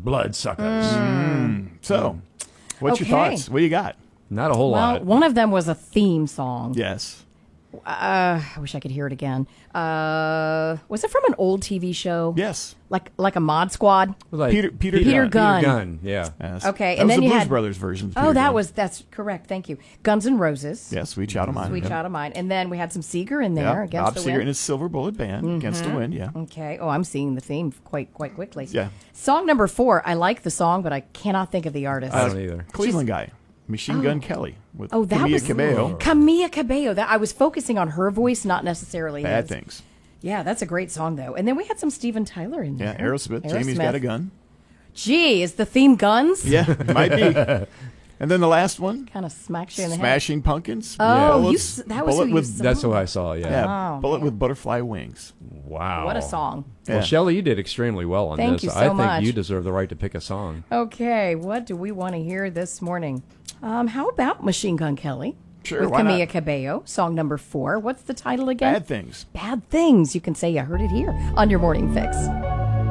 Bloodsuckers. So, what's your Okay. thoughts? What do you got? Not a whole Well, lot. one of them was a theme song. Yes. I wish I could hear it again. Was it from an old TV show? Yes. Like a Mod Squad? Like Peter Gunn. Yeah. Yes. Okay, That and was then the you Blues had- Brothers version. of Oh, Peter that Gunn. was, that's correct. Thank you. Guns N' Roses. Yeah, Sweet Child of Mine. Sweet yeah. Child of Mine. And then we had some Seeger in there, Yeah. Against Bob the Seger Wind. and his Silver Bullet Band, Against the Wind, yeah. Okay. Oh, I'm seeing the theme quite quickly. Yeah. Song number 4. I like the song, but I cannot think of the artist. I don't either. Cleveland guy, Machine Gun Kelly with Oh, that Camila was Cabello. Camila Cabello. That I was focusing on her voice, not necessarily Bad his. Things. Yeah, that's a great song though. And then we had some Steven Tyler in Yeah, there. Aerosmith. Jamie's Got a Gun. Gee, is the theme Guns? Yeah, might be. And then the last one, Kind of smacks you in the head. Smashing Pumpkins. Oh, Bullets, that was Bullet who you with saw. That's what I saw, yeah. yeah, Oh, Bullet man. with Butterfly Wings. Wow. What a song. Yeah. Well, Shelley, you did extremely well on Thank this. you so I think much. you deserve the right to pick a song. Okay, what do we want to hear this morning? How about Machine Gun Kelly? Sure, With why Camila not? Cabello, song number 4. What's the title again? Bad Things. Bad Things. You can say you heard it here on your Morning Fix.